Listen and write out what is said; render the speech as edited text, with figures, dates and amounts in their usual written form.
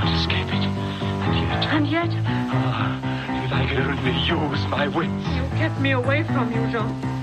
could escape it. And yet? If I could only use my wits. You kept me away from you, Jean.